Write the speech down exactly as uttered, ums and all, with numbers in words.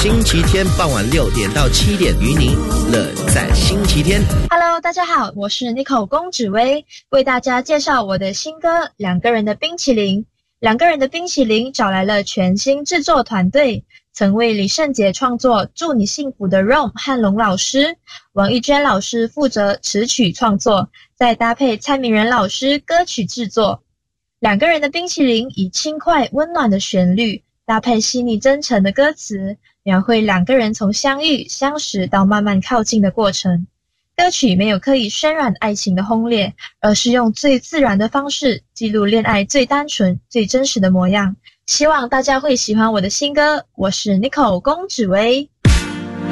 星期天傍晚六点到七点，与你乐在星期天。 Hello， 大家好，我是 Nicole 龚芷薇，为大家介绍我的新歌《两个人的冰淇淋》。两个人的冰淇淋找来了全新制作团队，曾为李圣杰创作《祝你幸福》的 Rom 和龙老师，王艺娟老师负责词曲创作，再搭配蔡明仁老师歌曲制作。两个人的冰淇淋以轻快温暖的旋律，搭配细腻真诚的歌词，描绘两个人从相遇、相识到慢慢靠近的过程。歌曲没有刻意渲染爱情的轰烈，而是用最自然的方式记录恋爱最单纯、最真实的模样。希望大家会喜欢我的新歌，我是 Nicole 龚芷薇。